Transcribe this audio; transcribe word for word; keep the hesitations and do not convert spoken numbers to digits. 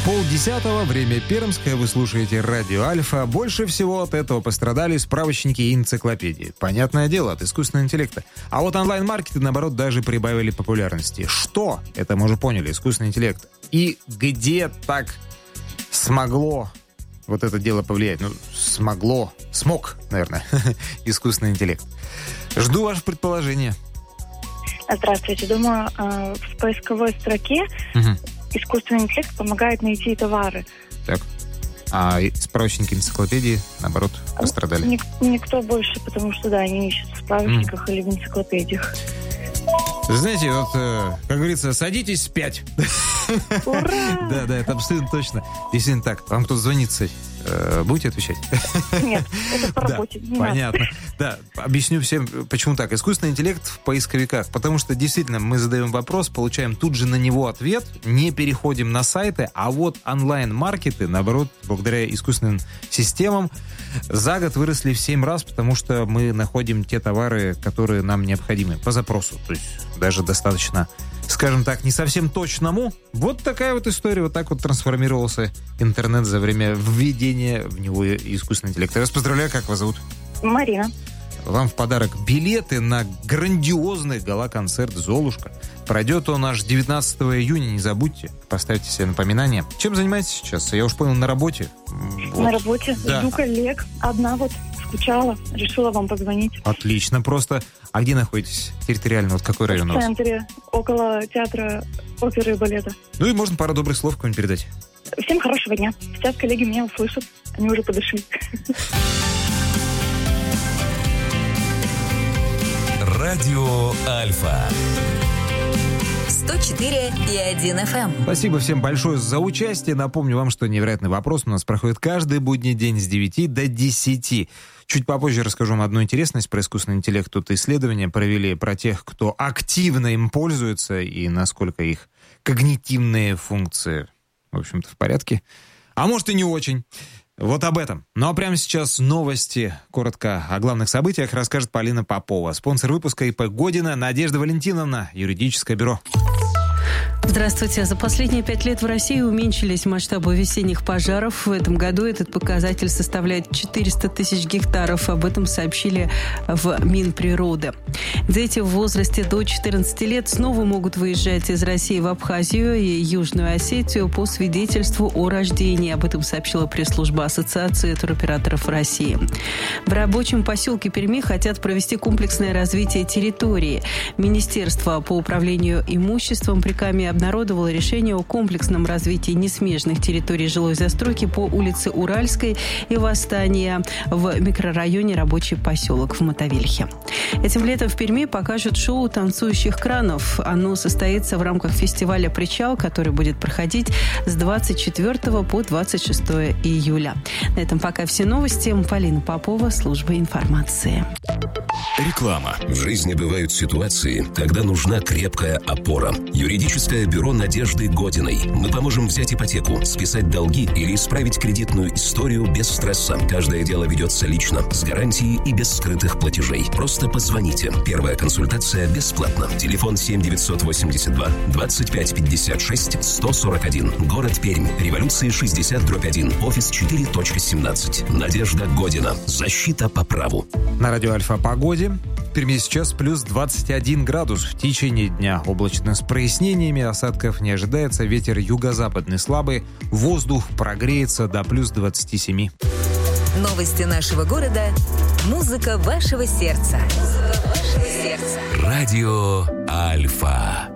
Полдесятого, время пермское, вы слушаете радио Альфа. Больше всего от этого пострадали справочники и энциклопедии. Понятное дело, от искусственного интеллекта. А вот онлайн-маркеты, наоборот, даже прибавили популярности. Что? Это мы уже поняли, искусственный интеллект. И где так смогло вот это дело повлиять? Ну, смогло, смог, наверное, искусственный интеллект. Жду ваше предположение. Здравствуйте. Думаю, в поисковой строке угу. искусственный интеллект помогает найти товары. Так. А справочники энциклопедии, наоборот, пострадали? Ник- никто больше, потому что, да, они ищут в справочниках mm. или в энциклопедиях. Знаете, вот, э, как говорится, садитесь спять. Ура! Да, да, это абсолютно точно. Действительно так. Вам кто-то звонит, э, будете отвечать? Нет, это по работе. Да, понятно. Да, объясню всем, почему так. Искусственный интеллект в поисковиках. Потому что, действительно, мы задаем вопрос, получаем тут же на него ответ, не переходим на сайты, а вот онлайн-маркеты, наоборот, благодаря искусственным системам, за год выросли в семь раз, потому что мы находим те товары, которые нам необходимы по запросу. То есть даже достаточно, скажем так, не совсем точному. Вот такая вот история. Вот так вот трансформировался интернет за время введения в него искусственного интеллекта. Я вас поздравляю. Как вас зовут? Марина. Вам в подарок билеты на грандиозный гала-концерт «Золушка». Пройдет он аж девятнадцатого июня, не забудьте. Поставьте себе напоминание. Чем занимаетесь сейчас? Я уж понял, на работе? Вот. На работе. Да. Жду коллег. Одна вот скучала. Решила вам позвонить. Отлично. Просто... А где находитесь территориально? Вот какой район у вас? В центре, около театра оперы и балета. Ну и можно пару добрых слов кому-нибудь передать. Всем хорошего дня. Сейчас коллеги меня услышат. Они уже подошли. Радио Альфа. сто четыре и один эф эм. Спасибо всем большое за участие. Напомню вам, что невероятный вопрос у нас проходит каждый будний день с девяти до десяти. Чуть попозже расскажу вам одну интересность про искусственный интеллект. Тут исследования провели про тех, кто активно им пользуется и насколько их когнитивные функции, в общем-то, в порядке. А может и не очень. Вот об этом. Ну а прямо сейчас новости. Коротко о главных событиях расскажет Полина Попова. Спонсор выпуска ИП Година Надежда Валентиновна, юридическое бюро. Здравствуйте. За последние пять лет в России уменьшились масштабы весенних пожаров. В этом году этот показатель составляет четыреста тысяч гектаров. Об этом сообщили в Минприроды. Дети в возрасте до четырнадцати лет снова могут выезжать из России в Абхазию и Южную Осетию по свидетельству о рождении. Об этом сообщила пресс-служба Ассоциации туроператоров России. В рабочем поселке Перми хотят провести комплексное развитие территории. Министерство по управлению имуществом при Каме обнародовало решение о комплексном развитии несмежных территорий жилой застройки по улице Уральской и Восстания в микрорайоне Рабочий поселок в Мотовилихе. Этим летом в Перми покажут шоу танцующих кранов. Оно состоится в рамках фестиваля «Причал», который будет проходить с двадцать четвёртого по двадцать шестое июля. На этом пока все новости. Полина Попова, служба информации. Реклама. В жизни бывают ситуации, когда нужна крепкая опора. Юридическое бюро Надежды Годиной. Мы поможем взять ипотеку, списать долги или исправить кредитную историю без стресса. Каждое дело ведется лично, с гарантией и без скрытых платежей. Просто позвоните. Первая консультация бесплатна. Телефон семь девятьсот восемьдесят два двадцать пять пятьдесят шесть сто сорок один. Город Пермь. Революции шестьдесят дробь один. Офис четыре точка семнадцать. Надежда Година. Защита по праву. На радио Альфа о погоде. В Перми сейчас плюс двадцать один градус. В течение дня облачно с прояснениями, осадков не ожидается. Ветер юго-западный слабый. Воздух прогреется до плюс двадцать семь. Новости нашего города. Музыка вашего сердца. Музыка вашего сердца. Радио Альфа.